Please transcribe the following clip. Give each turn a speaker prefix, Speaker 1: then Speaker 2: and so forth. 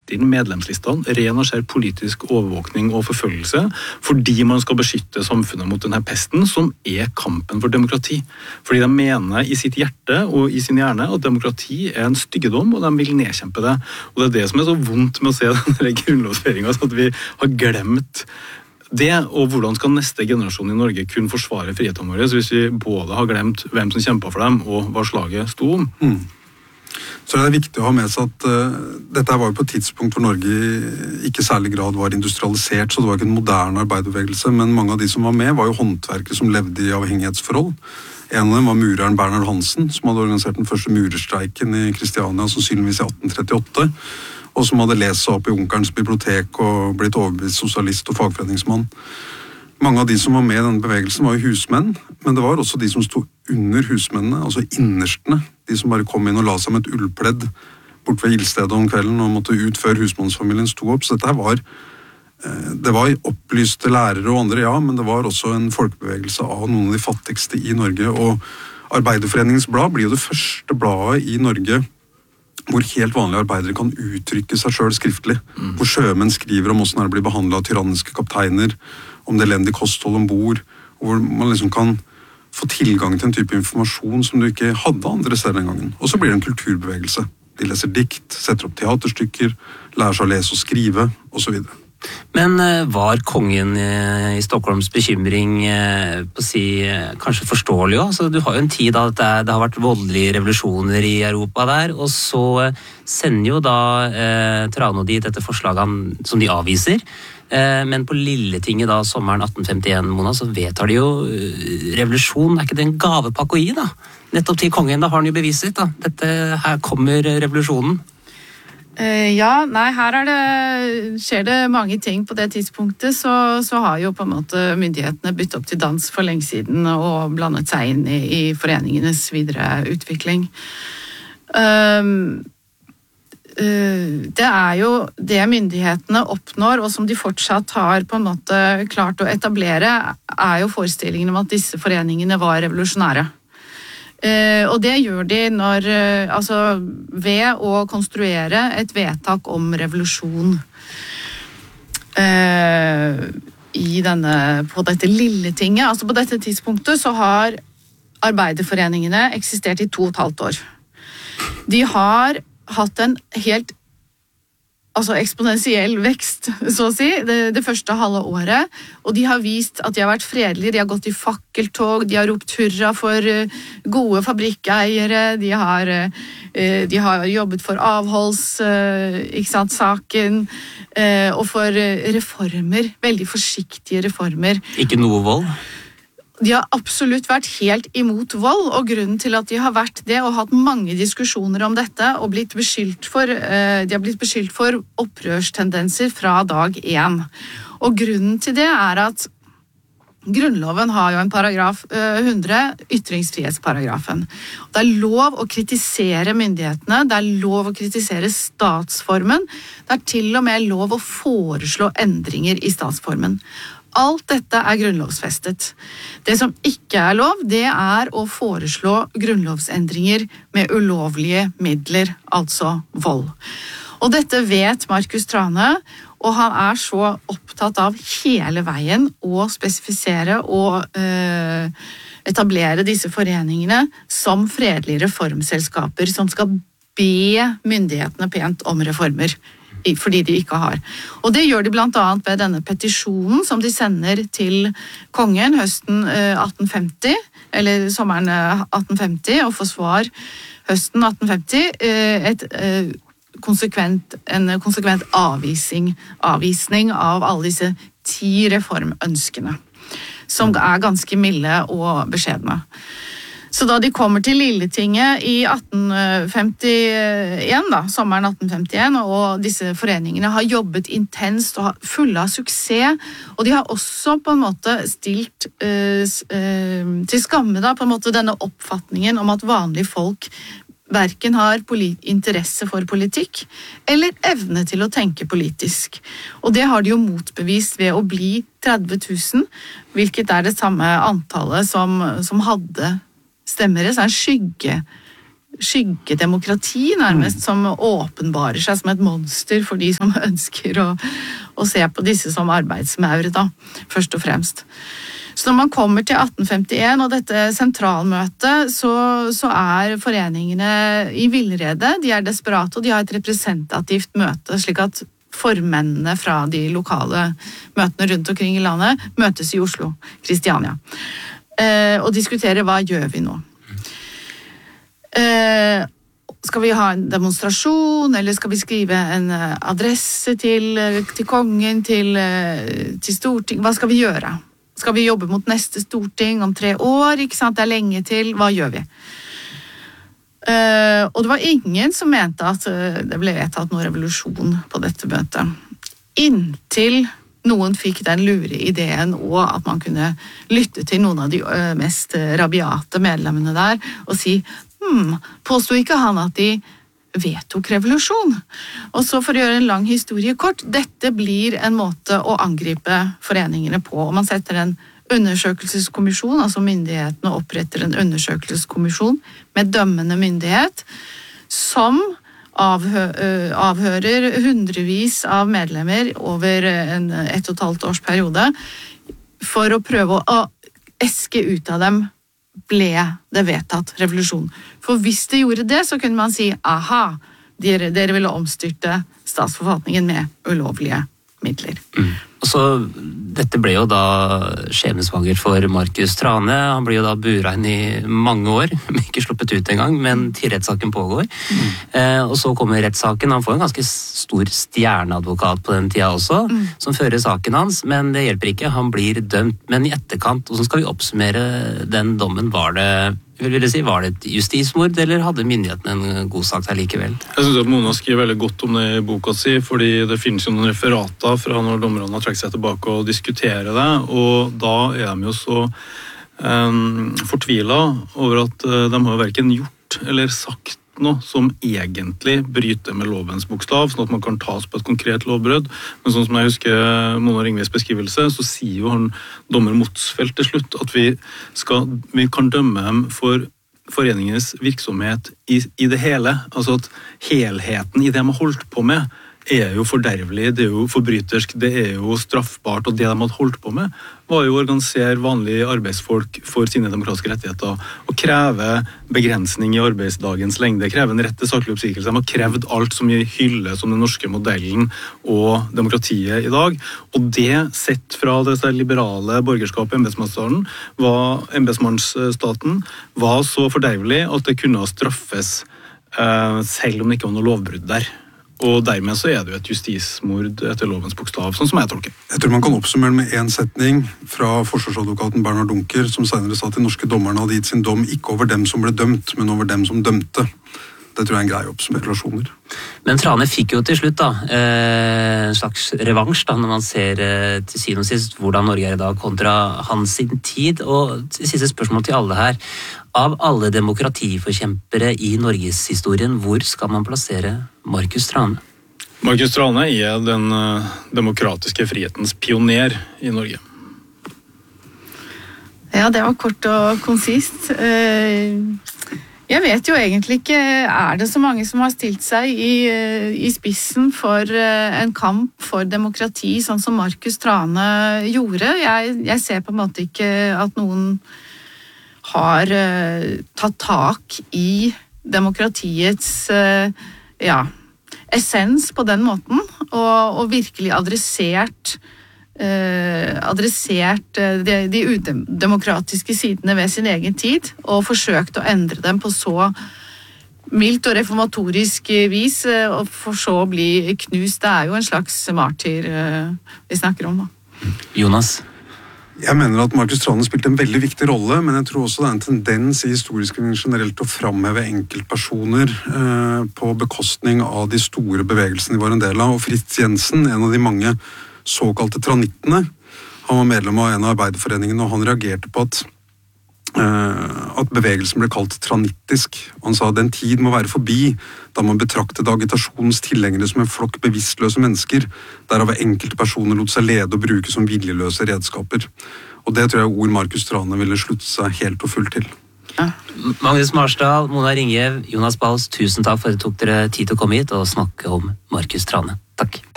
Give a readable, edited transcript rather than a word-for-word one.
Speaker 1: spilt inn medlemslistene, ren og skjær politisk overvåkning og forfølgelse, fordi man skal beskytte samfunnet mot denne pesten, som kampen for demokrati. Fordi de mener i sitt hjerte og i sin hjerne at demokrati en styggedom, og de vil nedkjempe det. Og det det som så vondt med å se denne grunnlovsfeiringen, at vi har glemt det, og hvordan skal neste generasjon i Norge kunne forsvare frihetene våre, hvis vi både har glemt hvem som kjempet for dem, og hva slaget sto om.
Speaker 2: Så det viktig å ha med seg at dette var jo på et tidspunkt hvor Norge ikke særlig grad var industrialisert, så det var ikke en moderne arbeiderbevegelse, men mange av de som var med var jo håndverkere som levde i avhengighetsforhold. En av dem var mureren Bernhard Hansen, som hadde organisert den første murerstreiken i Kristiania, sannsynligvis i 1838, og som hadde lest seg opp i Onkelens bibliotek og blitt overbevist sosialist og fagforeningsmann. Mange av de som var med i denne bevegelsen var jo husmenn, men det var også de som stod under husmennene, altså innerstene, de som bare kom inn og la seg med et ullpledd bort ved ildstedet om kvelden og måtte ut før husmannsfamilien sto opp. Så dette det var opplyste lærere og andre, ja, men det var også en folkebevegelse av noen av de fattigste i Norge, og Arbeiderforeningens blad blir jo det første bladet i Norge hvor helt vanlige arbeidere kan uttrykke seg selv skriftlig, hvor sjømenn skriver om hvordan det blir behandlet av tyranniske kapteiner, om det elendige kosthold ombord, og hvor man liksom kan få tilgang til en type informasjon som du ikke hadde andre steder den gangen. Og så blir det en kulturbevegelse. De leser dikt, setter opp teaterstykker, lærer seg å lese og skrive, og så videre.
Speaker 3: Men var kongen i Stockholms bekymring på å si kanskje forståelig også? Altså, du har jo en tid da det har vært voldelige revolusjoner i Europa der, og så sender jo da Trano dit dette forslaget som de avviser. Men på Lilletinget da, sommeren 1851, Mona, så vedtar de jo revolusjon. Er ikke det en gavepakke å gi da? Nettopp til kongen, da har han jo beviset da. Her kommer revolusjonen.
Speaker 4: Ja, nei, her skjer det mange ting på det tidspunktet, så har jo på en måte myndighetene byttet opp til dans for lenge siden og blandet seg inn i foreningenes videre utvikling. Det jo det myndighetene oppnår, og som de fortsatt har på en måte klart å etablere, jo forestillingen om at disse foreningene var revolusjonære. Og det gjør de ved å konstruere et vedtak om revolusjon på dette Lilletinget. Altså på dette tidspunktet så har arbeiderforeningene eksistert i 2,5 år. De har hatt en helt eksponentiell vekst, så å si, det første halve året, og de har vist at de har vært fredelige, de har gått i fakkeltog, de har ropt hurra for gode fabrikkeiere, de har jobbet for avholdssaken, og for reformer, veldig forsiktige reformer.
Speaker 3: Ikke noe vold?
Speaker 4: De har absolutt vært helt imot vold, og grunnen til at de har vært det og hatt mange diskusjoner om dette og de har blitt beskyldt for opprørstendenser fra dag 1. Og grunnen til det at Grunnloven har jo en paragraf 100, ytringsfrihetsparagrafen. Det lov å kritisere myndighetene, det lov å kritisere statsformen, det til og med lov å foreslå endringer i statsformen. Alt dette grunnlovsfestet. Det som ikke lov, det å foreslå grunnlovsendringer med ulovlige midler, altså vold. Og dette vet Markus Trane, og han så opptatt av hele veien å spesifisere og etablere disse foreningene som fredelige reformselskaper som skal be myndighetene pent om reformer. Fordi de ikke har. Og det gjør de blant annet ved denne petisjonen som de sender til kongen høsten 1850, eller sommeren 1850, og får svar høsten 1850, en konsekvent avvisning av alle disse 10 reformønskene, som ganske milde og beskjedne. Så da de kommer til Lilletinget i 1851, sommeren 1851, og disse foreningene har jobbet intenst og fulle av suksess, og de har også på en måte stilt til skamme på en måte denne oppfatningen om at vanlige folk hverken har interesse for politikk eller evne til å tenke politisk. Og det har de jo motbevist ved å bli 30 000, hvilket det samme antallet som hadde stemmere, så skyggedemokrati, nærmest, som åpenbarer seg som et monster for de som ønsker å se på disse som arbeidsmaur, da, først og fremst. Så når man kommer til 1851 og dette sentralmøtet, så foreningene i villrede, de desperate, og de har et representativt møte, slik at formennene fra de lokale møtene rundt omkring i landet møtes i Oslo, Kristiania, og diskuterer hva gjør vi nå. Skal vi ha en demonstrasjon, eller skal vi skrive en adresse til kongen, til Stortinget? Hva skal vi gjøre? Skal vi jobbe mot neste storting om 3 år? Ikke sant? Det lenge til. Hva gjør vi? Og det var ingen som mente at det ble vedtatt noen revolusjon på dette møtet. Inntil noen fikk den lure ideen, og at man kunne lytte til noen av de mest rabiate medlemmene der, og si, påstod ikke han at de vedtok revolusjon? Og så for å gjøre en lang historie kort, dette blir en måte å angripe foreningene på, og man setter en undersøkelseskommisjon, altså myndighetene oppretter en undersøkelseskommisjon med dømmende myndighet, som avhører hundrevis av medlemmer over en 1,5 års periode, for å prøve å eske ut av dem ble det vedtatt revolusjon. For hvis det gjorde det, så kunne man si, aha, dere ville omstyrte statsforvaltningen med ulovlige midler.
Speaker 3: Så dette ble jo da skjebnesvanger for Markus Thrane. Han ble jo da buret inn i mange år, ikke sluppet ut en gang, men til rettssaken pågår. Og så kommer rettssaken. Han får en ganske stor stjerneadvokat på den tida også, som fører saken hans, men det hjelper ikke. Han blir dømt, men i etterkant, og så skal vi oppsummere den dommen, var det et justismord, eller hadde myndighetene en god sak der likevel?
Speaker 1: Jeg synes at Mona skriver veldig godt om det i boka si, fordi det finnes jo noen referater fra når dommerne har trukket seg tilbake og diskuterer det, og da de jo så fortvilet over at de har hverken gjort eller sagt noe som egentlig bryter med lovens bokstav, sånn at man kan tas på et konkret lovbrød. Men sånn som jeg husker Mona Ringvids beskrivelse, så sier jo han dommer Motsfeldt til slutt at vi kan dømme dem for foreningens virksomhet i det hele. Altså at helheten i det de har holdt på med jo fordervelig, det jo forbrytersk, det jo straffbart, og det de hadde holdt på med var jo å organisere vanlige arbeidsfolk for sine demokratiske rettigheter og kreve begrensning i arbeidsdagens lengde, kreve en rett til saklig oppsigelse. De har krevd alt som vi hyller som den norske modellen og demokratiet i dag, og det sett fra det liberale borgerskapet, embetsmannsstaten, var så fordervelig at det kunne straffes selv om det ikke var noe lovbrudd der. Og dermed så det jo et justismord etter lovens bokstav, sånn som jeg tolker.
Speaker 2: Jeg tror man kan oppsummere med en setning fra forsvarsadvokaten Bernhard Dunker, som senere sa at de norske dommerne hadde gitt sin dom ikke over dem som ble dømt, men over dem som dømte. Det tror jeg en grei oppspekulasjoner.
Speaker 3: Men Thrane fikk jo til slutt en slags revansj da, når man ser til siden og sist hvordan Norge i dag kontra hans sin tid. Og siste spørsmål til alle her. Av alle demokratiforkjempere i Norgeshistorien, hvor skal man plassere Markus Thrane?
Speaker 1: Markus Thrane den demokratiske frihetens pioner i Norge.
Speaker 4: Ja, det var kort og konsist. Jeg vet jo egentlig ikke, det så mange som har stilt seg i spissen for en kamp for demokrati, sånn som Markus Thrane gjorde. Jeg ser på en måte ikke at noen har tatt tak i demokratiets essens på den måten, og virkelig adressert de udemokratiske sidene ved sin egen tid, og forsøkt å endre dem på så mildt og reformatorisk vis, og for så å bli knust. Det jo en slags martyr vi snakker om. Da.
Speaker 3: Jonas?
Speaker 2: Jeg mener at Markus Thrane spilte en veldig viktig rolle, men jeg tror også det en tendens i historieskriving generelt å framheve enkeltpersoner på bekostning av de store bevegelsene de var en del av. Og Fritz Jensen, en av de mange såkalte tranittene, han var medlem av en av arbeiderforeningene, og han reagerte på at bevegelsen ble kalt tranittisk. Han sa at den tid må være forbi, da man betraktet agitasjonens tilhengere som en flokk bevisstløse mennesker, derav enkelte personer lot seg lede og bruke som viljeløse redskaper. Og det tror jeg ord Markus Thrane ville slutte seg helt og fullt til.
Speaker 3: Magnus Marsdal, Mona Ringjev, Jonas Bals, tusen takk for at dere tok dere tid til å komme hit og snakke om Markus Trane. Takk.